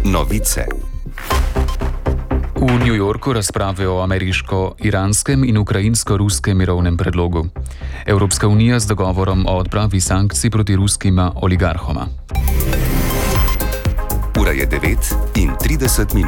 Novice. V New Yorku razprave o ameriško-iranskem in ukrajinsko-ruskem mirovnem predlogu. Evropska unija z dogovorom o odpravi sankcij proti ruskima oligarhoma. Ura je 9:30.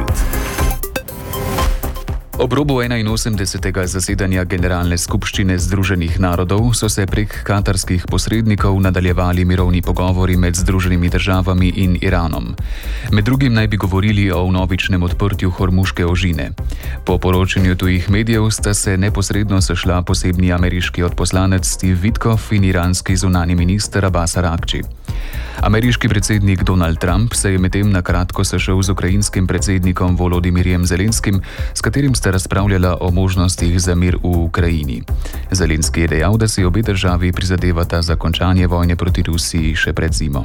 Ob robu 81. zasedanja Generalne skupščine Združenih narodov so se prek katarskih posrednikov nadaljevali mirovni pogovori med Združenimi državami in Iranom. Med drugim naj bi govorili o vnovičnem odprtju Hormuške ožine. Po poročanju tujih medijev sta se neposredno sešla posebni ameriški odposlanec Steve Witkoff in iranski zunanji minister Abbas Araghči. Ameriški predsednik Donald Trump se je medtem na kratko sešel z ukrajinskim predsednikom Volodimirjem Zelenskim, s katerim sta razpravljala o možnostih za mir v Ukrajini. Zelenski je dejal, da si obe državi prizadevata za končanje vojne proti Rusiji še pred zimo.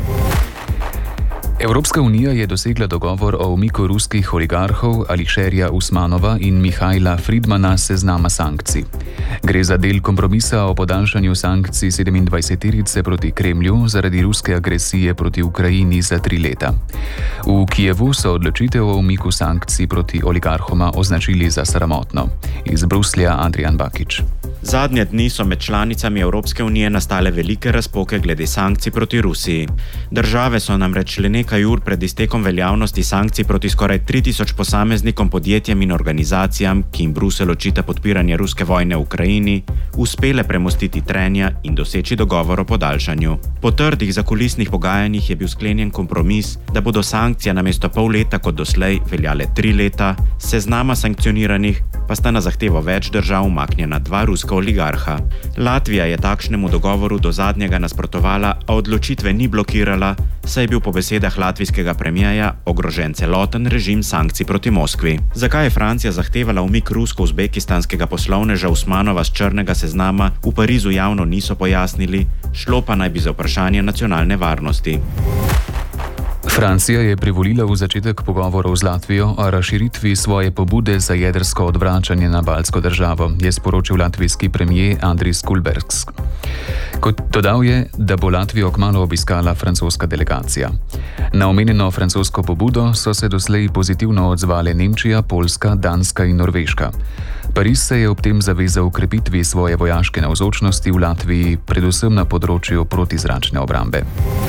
Evropska unija je dosegla dogovor o umiku ruskih oligarhov Ališerja Usmanova in Mihajla Fridmana s seznama sankcij. Gre za del kompromisa o podaljšanju sankcij 27-terice proti Kremlju zaradi ruske agresije proti Ukrajini za 3 leta. V Kijevu so odločitev o umiku sankcij proti oligarhoma označili za sramotno. Iz Bruslja Adrian Bakič. Zadnje dni so med članicami Evropske unije nastale velike razpoke glede sankcij proti Rusiji. Države so namreč le nekaj ur pred iztekom veljavnosti sankcij proti skoraj 3000 posameznikom, podjetjem in organizacijam, ki jim Bruselj očita podpiranje ruske vojne v Ukrajini, uspele premostiti trenja in doseči dogovor o podaljšanju. Po trdih zakulisnih pogajanjih je bil sklenjen kompromis, da bodo sankcije namesto pol leta kot doslej veljale 3 leta, seznama sankcioniranih pa sta na zahtevo več držav umaknjena 2 ruska oligarha. Latvija je takšnemu dogovoru do zadnjega nasprotovala, a odločitve ni blokirala, saj je bil po besedah latvijskega premierja ogrožen celoten režim sankcij proti Moskvi. Zakaj je Francija zahtevala umik rusko-uzbekistanskega poslovneža Usmanova s črnega seznama, v Parizu javno niso pojasnili, šlo pa naj bi za vprašanje nacionalne varnosti. Francija je privolila v začetek pogovorov z Latvijo o razširitvi svoje pobude za jedrsko odvračanje na baltsko državo, je sporočil latvijski premier Andris Kulbergs. Dodal je, da bo Latvijo kmalu obiskala francoska delegacija. Na omenjeno francosko pobudo so se doslej pozitivno odzvale Nemčija, Poljska, Danska in Norveška. Pariz se je ob tem zavezal krepitvi svoje vojaške navzočnosti v Latviji, predvsem na področju protizračne obrambe.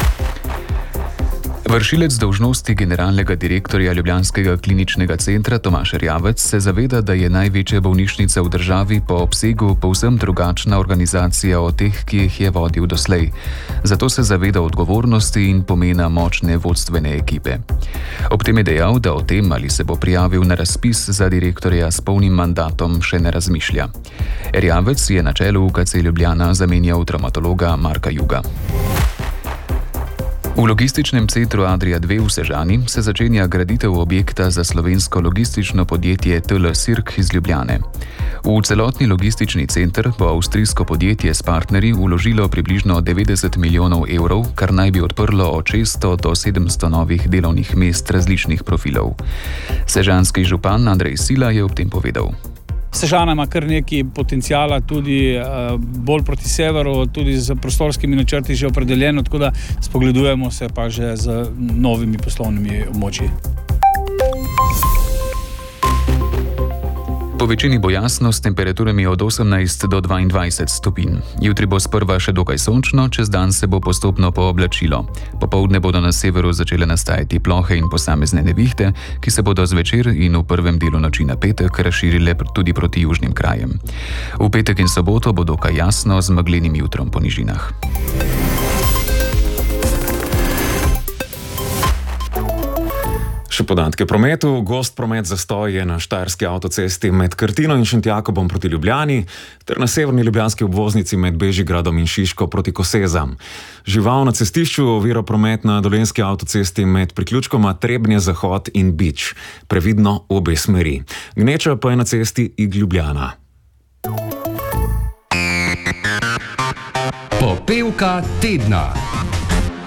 Vršilec dolžnosti generalnega direktorja ljubljanskega kliničnega centra Tomaž Erjavec se zaveda, da je največja bolnišnica v državi po obsegu povsem drugačna organizacija od teh, ki jih je vodil doslej. Zato se zaveda odgovornosti in pomena močne vodstvene ekipe. Ob tem je dejal, da o tem, ali se bo prijavil na razpis za direktorja s polnim mandatom, še ne razmišlja. Erjavec je na čelu UKC Ljubljana zamenjal travmatologa Marka Juga. V logističnem centru Adria 2 v Sežani se začenja graditev objekta za slovensko logistično podjetje TL Sirk iz Ljubljane. V celotni logistični center bo avstrijsko podjetje s partnerji vložilo približno 90 milijonov evrov, kar naj bi odprlo od 600 do 700 novih delovnih mest različnih profilov. Sežanski župan Andrej Sila je ob tem povedal. Sežana ima kar nekaj potencijala, tudi bolj proti severu, tudi z prostorskimi načrti že opredeljeno, tako da spogledujemo se pa že z novimi poslovnimi območji. Po večini bo jasno s temperaturami od 18 do 22 stopinj. Jutri bo sprva še dokaj sončno, čez dan se bo postopno pooblačilo. Popoldne bodo na severu začele nastajati plohe in posamezne nevihte, ki se bodo zvečer in v prvem delu noči na petek razširile tudi proti južnim krajem. V petek in soboto bo dokaj jasno z meglenim jutrom po nižinah. Še podatke prometu. Gost promet zastoj je na štajerski avtocesti med Krtino in Šentjakobom proti Ljubljani ter na severni ljubljanski obvoznici med Bežigradom in Šiško proti Kosezam. Žival na cestišču ovira promet na dolenjski avtocesti med priključkoma Trebnje-Zahod in Bič. Previdno v obe smeri. Gneča pa je na cesti Ig-Ljubljana. Popevka tedna.